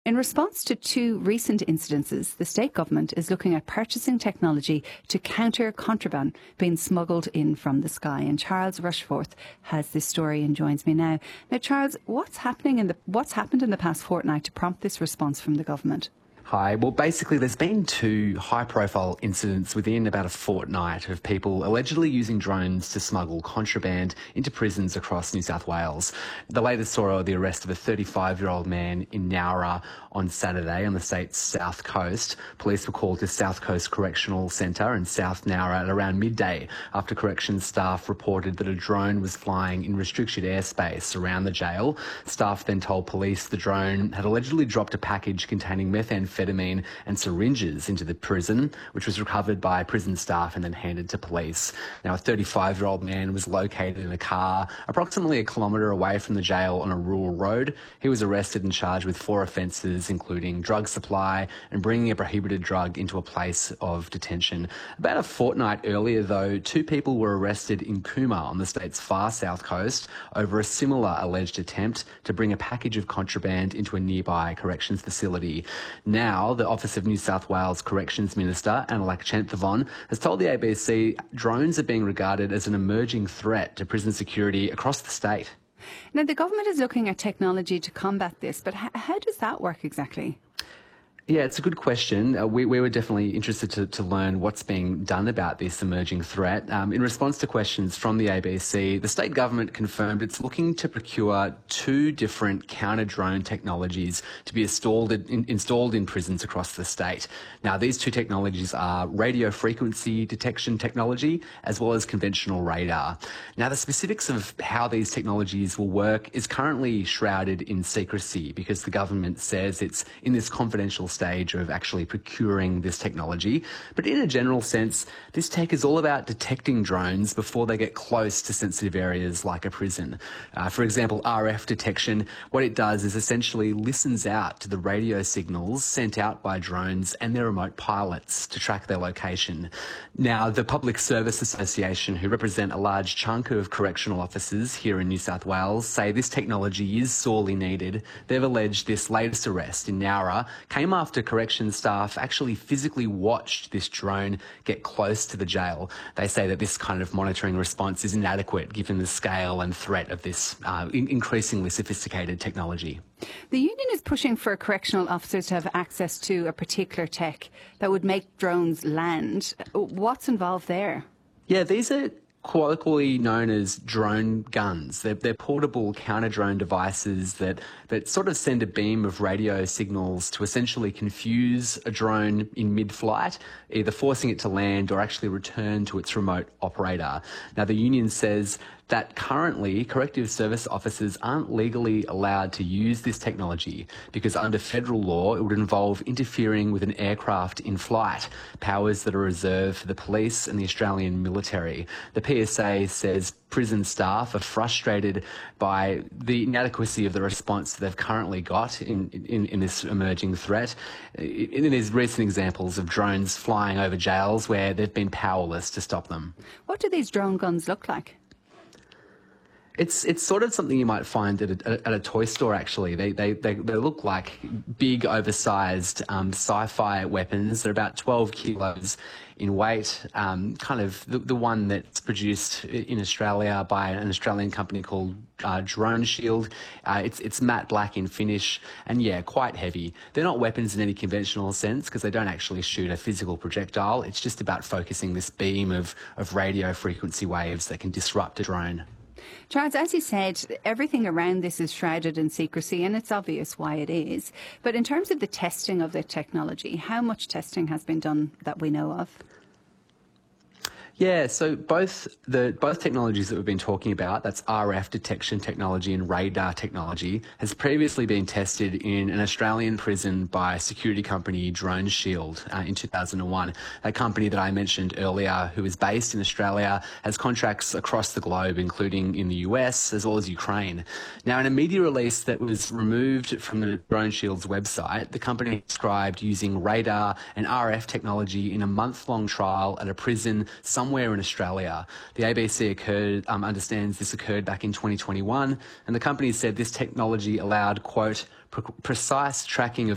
In response to two recent incidences, the state government is looking at purchasing technology to counter contraband being smuggled in from the sky. And Charles Rushforth has this story and joins me now. Now, Charles, what's happened in the past fortnight to prompt this response from the government? Hi. Well, basically, there's been two high-profile incidents within about a fortnight of people allegedly using drones to smuggle contraband into prisons across New South Wales. The latest saw the arrest of a 35-year-old man in Nowra on Saturday on the state's south coast. Police were called to South Coast Correctional Centre in South Nowra at around midday after corrections staff reported that a drone was flying in restricted airspace around the jail. Staff then told police the drone had allegedly dropped a package containing methamphetamine and syringes into the prison, which was recovered by prison staff and then handed to police. Now, a 35-year-old man was located in a car approximately a kilometre away from the jail on a rural road. He was arrested and charged with 4 offences, including drug supply and bringing a prohibited drug into a place of detention. About a fortnight earlier, though, 2 people were arrested in Cooma on the state's far south coast over a similar alleged attempt to bring a package of contraband into a nearby corrections facility. Now, the Office of New South Wales Corrections Minister, Analak Chanthavon, has told the ABC drones are being regarded as an emerging threat to prison security across the state. Now, the government is looking at technology to combat this, but how does that work exactly? Yeah, it's a good question. We were definitely interested to learn what's being done about this emerging threat. In response to questions from the ABC, the state government confirmed it's looking to procure 2 different counter-drone technologies to be installed in prisons across the state. Now, these 2 technologies are radio frequency detection technology as well as conventional radar. Now, the specifics of how these technologies will work is currently shrouded in secrecy because the government says it's in this confidential stage of actually procuring this technology. But in a general sense, this tech is all about detecting drones before they get close to sensitive areas like a prison. For example, RF detection, what it does is essentially listens out to the radio signals sent out by drones and their remote pilots to track their location. Now, the Public Service Association, who represent a large chunk of correctional officers here in New South Wales, say this technology is sorely needed. They've alleged this latest arrest in Nowra came after corrections staff actually physically watched this drone get close to the jail. They say that this kind of monitoring response is inadequate given the scale and threat of this increasingly sophisticated technology. The union is pushing for correctional officers to have access to a particular tech that would make drones land. What's involved there? Yeah, these are colloquially known as drone guns. They're portable counter-drone devices that sort of send a beam of radio signals to essentially confuse a drone in mid-flight, either forcing it to land or actually return to its remote operator. Now, the union says that currently corrective service officers aren't legally allowed to use this technology because under federal law it would involve interfering with an aircraft in flight, powers that are reserved for the police and the Australian military. The PSA says prison staff are frustrated by the inadequacy of the response that they've currently got in this emerging threat. There's recent examples of drones flying over jails where they've been powerless to stop them. What do these drone guns look like? It's sort of something you might find at a toy store, actually. They look like big, oversized sci-fi weapons. They're about 12 kilos in weight, kind of the one that's produced in Australia by an Australian company called Drone Shield. It's matte black in finish and, yeah, quite heavy. They're not weapons in any conventional sense because they don't actually shoot a physical projectile. It's just about focusing this beam of radio frequency waves that can disrupt a drone. Charles, as you said, everything around this is shrouded in secrecy, and it's obvious why it is. But in terms of the testing of the technology, how much testing has been done that we know of? Yeah, so both technologies that we've been talking about, that's RF detection technology and radar technology, has previously been tested in an Australian prison by security company Drone Shield in 2001. That company that I mentioned earlier, who is based in Australia, has contracts across the globe, including in the US as well as Ukraine. Now, in a media release that was removed from the Drone Shield's website, the company described using radar and RF technology in a month-long trial at a prison somewhere in Australia. The ABC understands this occurred back in 2021, and the company said this technology allowed, quote, precise tracking of